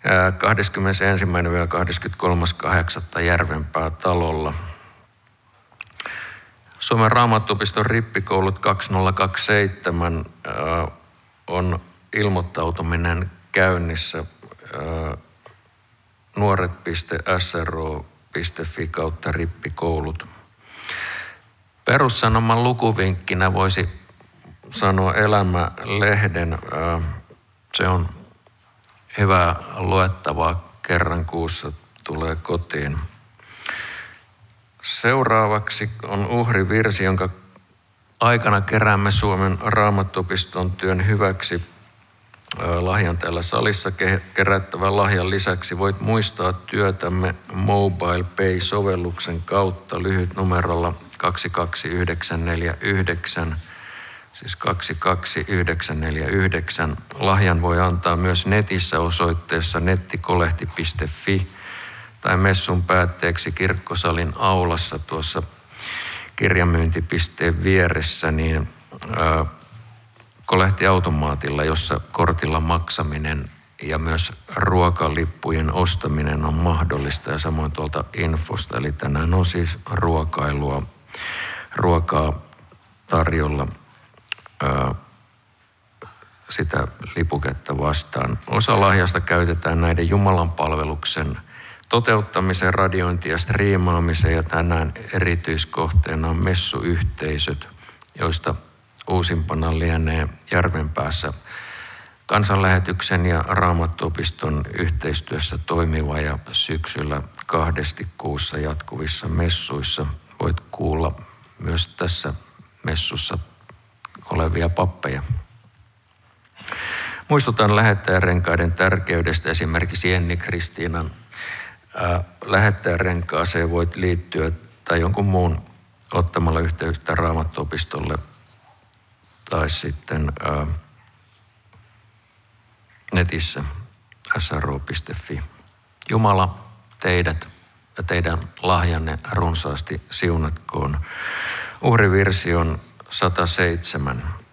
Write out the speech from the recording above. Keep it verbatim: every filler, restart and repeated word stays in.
kahdeskymmenesensimmäinen kahdeskymmeneskolmas kahdeksatta Järvenpää talolla. Suomen Raamattuopiston rippikoulut kaksituhattakaksikymmentäseitsemän on ilmoittautuminen käynnissä nuoret piste s r o piste f i kautta rippikoulut. Perussanoman lukuvinkkinä voisi sanoa Elämä-lehden. Se on hyvää luettavaa, kerran kuussa tulee kotiin. Seuraavaksi on uhrivirsi, jonka aikana keräämme Suomen Raamattuopiston työn hyväksi lahjan täällä salissa kerättävän lahjan lisäksi. Voit muistaa työtämme Mobile Pay-sovelluksen kautta lyhytnumerolla kaksi kaksi yhdeksän neljä yhdeksän, siis kaksi kaksi yhdeksän neljä yhdeksän. Lahjan voi antaa myös netissä osoitteessa nettikolehti piste f i tai messun päätteeksi kirkkosalin aulassa tuossa kirjamyyntipisteen vieressä, niin ää, kolehtiautomaatilla, jossa kortilla maksaminen ja myös ruokalippujen ostaminen on mahdollista, ja samoin tuolta infosta. Eli tänään on siis ruokailua, ruokaa tarjolla ää, sitä lipuketta vastaan. Osa lahjasta käytetään näiden Jumalan palveluksen toteuttamiseen, radiointiin ja striimaamiseen, ja tänään erityiskohteena on messuyhteisöt, joista uusimpana lienee Järvenpäässä kansanlähetyksen ja Raamattuopiston yhteistyössä toimiva ja syksyllä kahdesti kuussa jatkuvissa messuissa. Voit kuulla myös tässä messussa olevia pappeja. Muistutan lähettäjärenkaiden tärkeydestä. Esimerkiksi Jenni Kristiinan lähettäjärenkaaseen voit liittyä tai jonkun muun ottamalla yhteyttä Raamattuopistolle tai sitten ää, netissä s r o piste f i. Jumala teidät ja teidän lahjanne runsaasti siunatkoon. Uhrivirsi on sata seitsemän.